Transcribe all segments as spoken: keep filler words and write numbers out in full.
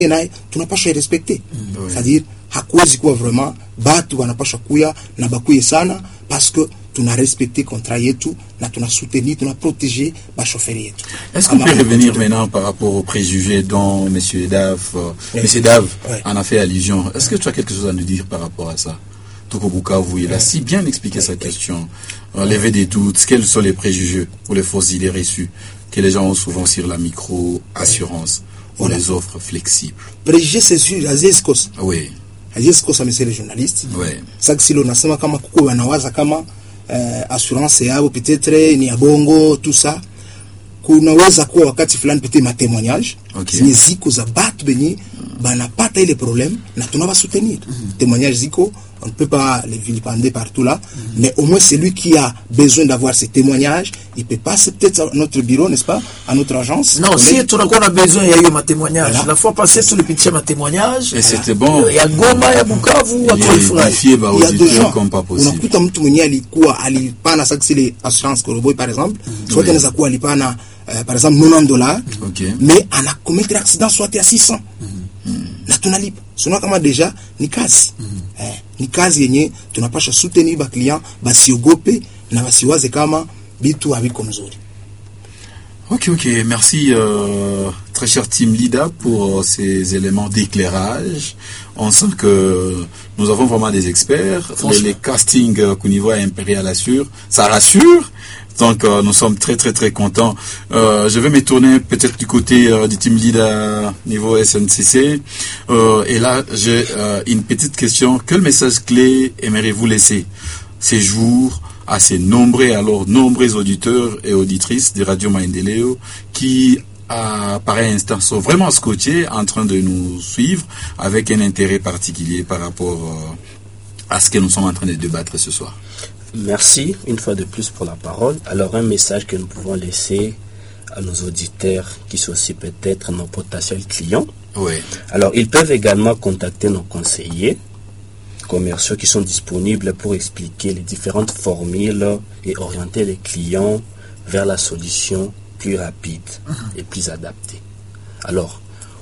naye tunapaswa respecter. Mm. C'est-à-dire hakuwezi kuwa vraiment batu wanapaswa kuya na bakuye sana parce que tuna respecter contrat yetu na tuna soutenir, tuna protéger ba chauffeur yetu. Est-ce qu'on peut revenir maintenant par rapport aux préjugés dont monsieur Dave euh, oui. monsieur Dave oui. en a fait allusion? Est-ce que tu as quelque chose à nous dire par rapport à ça? Toko Bukavu, il a oui. si bien expliqué oui. sa question, euh, lever des doutes, quels sont les préjugés ou les fausses idées reçues que les gens ont souvent sur la micro-assurance ou voilà. les offres flexibles. Préjugés, c'est sûr, Azizkos. Oui. Azizkos, c'est les journalistes. Oui. Ça que si l'on a sema kama kuko wanawaza kama Uh, assurance yao peut-être ni ya bongo tout ça, kunaweza kuwa wakati fulani peut-être ma témoignage okay. zenye ziko za batu benye banapata ile problème na tunaba soutenir. Mm-hmm. Témoignage ziko, on ne peut pas les vilipender partout là, mm-hmm. mais au moins celui qui a besoin d'avoir ces témoignages, il peut passer peut-être à notre bureau, n'est-ce pas, à notre agence. Non, si tu as besoin, il y a eu ma témoignage. Voilà. La fois passée, sur le petit ma témoignage. Et c'était bon. Il y a Goma, il y a Bukavu, il y a il y a deux gens comme pas possible. Unakuta mtu mwenye alikuwa alipana ça c'est les assurances Koroboy par exemple, mm-hmm. soit anaweza kuwa alipana uh, par exemple quatre-vingt-dix dollars, okay. mais ana commettre accident soit à six cents. Mm-hmm. Na tunalipa. Sio kama deja ni kazi. Mm-hmm. Eh, ni kazi yenye tunapasha soutenir ba client basiogope na basiwaze kama bitu habiko mzuri. Ok, ok. Merci, euh, très cher Team Lida, pour euh, ces éléments d'éclairage. On sent que nous avons vraiment des experts. Les, les castings euh, qu'au niveau Impérial assure, ça rassure. Donc, euh, nous sommes très, très, très contents. Euh, je vais me tourner peut-être du côté euh, du Team Lida niveau S N C C. Euh, et là, j'ai euh, une petite question. Quel message clé aimeriez-vous laisser ces jours à ces nombreux, alors nombreux auditeurs et auditrices de Radio Maendeleo qui, à pareil instant, sont vraiment scotchés en train de nous suivre avec un intérêt particulier par rapport euh, à ce que nous sommes en train de débattre ce soir? Merci une fois de plus pour la parole. Alors, un message que nous pouvons laisser à nos auditeurs qui sont aussi peut-être nos potentiels clients. Oui. Alors, ils peuvent également contacter nos conseillers commerciaux qui sont disponibles pour expliquer les différentes formules et orienter les clients vers la solution plus rapide uh-huh. et plus adaptée. Alors,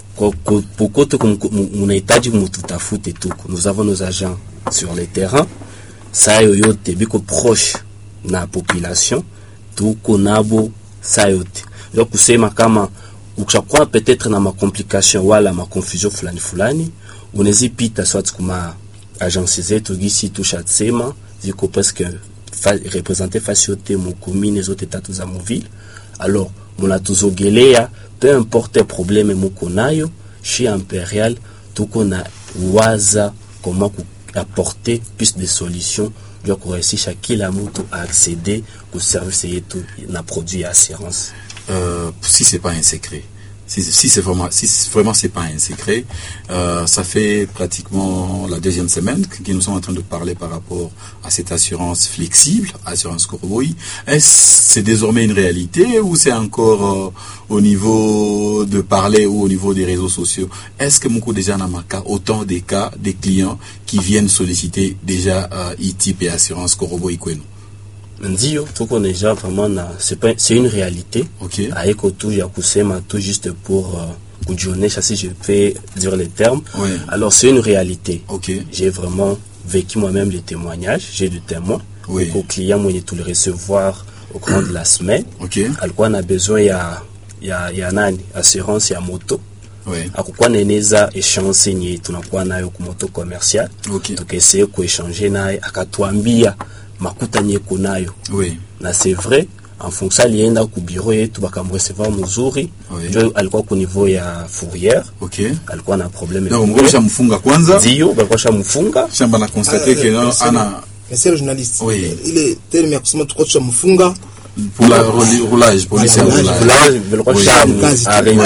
nous avons nos agents sur le terrain, ça yote biko proche na population, tuko nabo ça yote. Donc kusema kama ukishakuwa peut-être na ma complication wala ma confusion fulani fulani, unaweza pita soit kuma agence zetu gisi tushatsema ziko presque fa, représenter fasiote mu commune zote tatu za muvile. Alors munatuzogelea peu importe problème muko nayo chez Impérial tuko na waza comment apporter plus de solutions pour kuhakikisha kila mtu accéder au service yetu na produit assurance. Euh, si c'est pas un secret, si, si c'est vraiment, si vraiment c'est pas un secret, euh, ça fait pratiquement la deuxième semaine que nous sommes en train de parler par rapport à cette assurance flexible, assurance Koroboy. Est-ce c'est désormais une réalité ou c'est encore euh, au niveau de parler ou au niveau des réseaux sociaux? Est-ce que beaucoup déjà n'a pas autant des cas des clients qui viennent solliciter déjà euh, e-type et assurance Koroboy Kwenu? Ndio tuko déjà vraiment na c'est pas c'est une réalité. OK. Aiko tu ya kusema tout juste pour uh, kujionesha si je peux dire les termes. Oui. Alors c'est une réalité. OK. J'ai vraiment vécu moi-même les témoignages, j'ai des témoins. Oui. Au client moi tout le recevoir au cours de la semaine. OK. Alikuwa na besoin ya ya ya nani assurance ya moto. Oui. Akukuwa neneza échange yenye tunakuwa nayo ku moto commercial. OK. Tukeseye ku échanger naye akatuambia makuta nyeko nayo. Oui. Na c'est vrai, en fonction alienda ku bureau yetu bakamrecevoir mzuri. Oui. Ndio alikuwa ku niveau ya fourrière. OK. Alikuwa na problème. Donc ngosha mfunga kwanza. Ndio, bakosha mfunga. Shamba na constater que non ana monsieur le journaliste. Oui. Il est terme ya kusema tukosha mfunga pour la roulage, police et roulage. Roulage,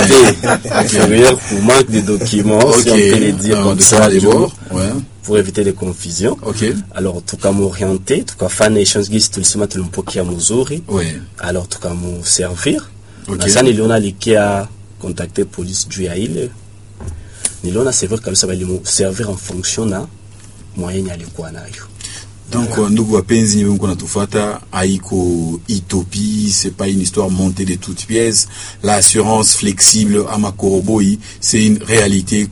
arrêté. Pour manque de documents, si on peut le dire comme ça, pour éviter les confusions. Okay. Alors, tout cas m'orienter, tout cas faire une échange guise tout le semaine tout le poki à muzuri. Oui. Alors, tout cas me servir. Okay. Ça, il y en a qui a contacté police du Yaïle. Il y en a c'est vrai que ça va lui servir en fonction de moyen à l'équanaire. Donc voilà. Ndugu wapenzi nyinyi mko natufuata, haiko utopie, c'est pas une histoire montée de toutes pièces. L'assurance flexible ama koroboi, c'est une réalité